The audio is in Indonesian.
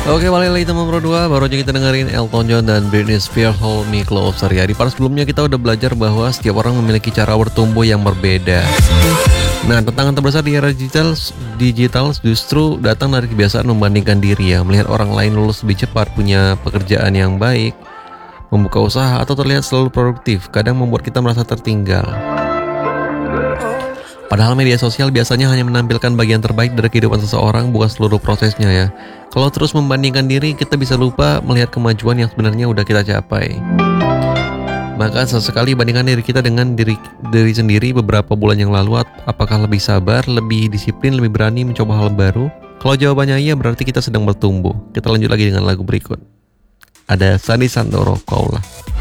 Oke, balik lagi teman Pro 2. Baru aja kita dengerin Elton John dan Britney Spears Hold Me Closer ya. Di part sebelumnya kita udah belajar bahwa setiap orang memiliki cara bertumbuh yang berbeda. Nah, tantangan terbesar di era digital justru datang dari kebiasaan membandingkan diri ya. Melihat orang lain lulus lebih cepat, punya pekerjaan yang baik, membuka usaha, atau terlihat selalu produktif, kadang membuat kita merasa tertinggal. Padahal media sosial biasanya hanya menampilkan bagian terbaik dari kehidupan seseorang, bukan seluruh prosesnya ya. Kalau terus membandingkan diri, kita bisa lupa melihat kemajuan yang sebenarnya udah kita capai. Maka sesekali bandingkan diri kita dengan diri sendiri beberapa bulan yang lalu. Apakah lebih sabar, lebih disiplin, lebih berani mencoba hal baru? Kalau jawabannya iya, berarti kita sedang bertumbuh. Kita lanjut lagi dengan lagu berikut. Ada Sandy Sandoro, Kaulah.